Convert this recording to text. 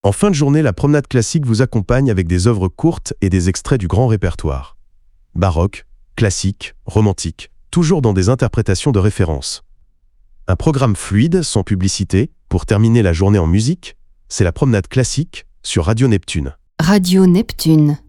En fin de journée, la promenade classique vous accompagne avec des œuvres courtes et des extraits du grand répertoire. Baroque, classique, romantique, toujours dans des interprétations de référence. Un programme fluide, sans publicité, pour terminer la journée en musique, c'est la promenade classique sur Radio Neptune. Radio Neptune.